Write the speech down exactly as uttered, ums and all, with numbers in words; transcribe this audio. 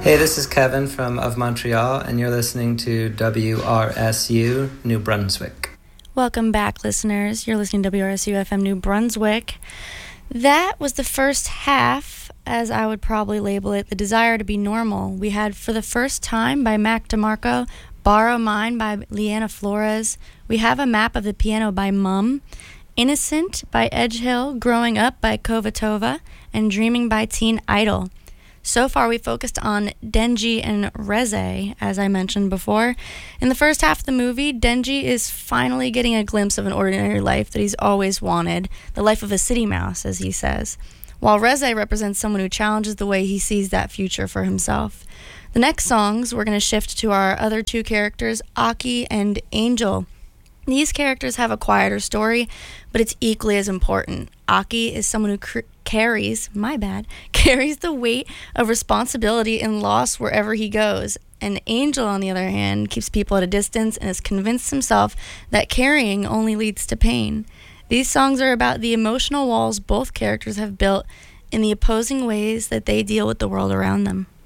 Hey, this is Kevin from Of Montreal, and you're listening to W R S U New Brunswick. Welcome back, listeners. You're listening to W R S U F M New Brunswick. That was the first half, as I would probably label it, The Desire to Be Normal. We had For the First Time by Mac DeMarco, Borrow Mine by Leanna Flores. We Have a Map of the Piano by Mum, Innocent by Edgehill, Growing Up by Kovatova, and Dreaming by Teen Idol. So far, we focused on Denji and Reze, as I mentioned before. In the first half of the movie, Denji is finally getting a glimpse of an ordinary life that he's always wanted, the life of a city mouse, as he says, while Reze represents someone who challenges the way he sees that future for himself. The next songs, we're going to shift to our other two characters, Aki and Angel. These characters have a quieter story, but it's equally as important. Aki is someone who cr- carries, my bad, carries the weight of responsibility and loss wherever he goes. And Angel, on the other hand, keeps people at a distance and has convinced himself that carrying only leads to pain. These songs are about the emotional walls both characters have built in the opposing ways that they deal with the world around them.